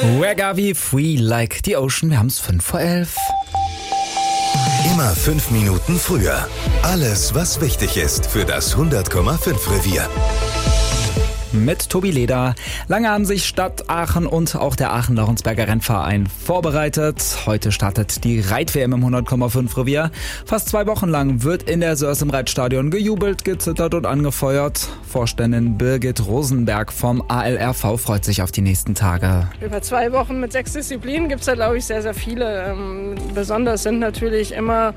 Gavi, Free Like the Ocean. Wir haben es 11:05. Immer 5 Minuten früher. Alles, was wichtig ist für das 100,5 Revier. Mit Tobi Leder. Lange haben sich Stadt Aachen und auch der Aachen-Laurensberger Rennverein vorbereitet. Heute startet die Reit-WM im 100,5 Revier. Fast 2 Wochen lang wird in der Sörs im Reitstadion gejubelt, gezittert und angefeuert. Vorständin Birgit Rosenberg vom ALRV freut sich auf die nächsten Tage. Über 2 Wochen mit 6 Disziplinen gibt es da, glaube ich, sehr, sehr viele. Besonders sind natürlich immer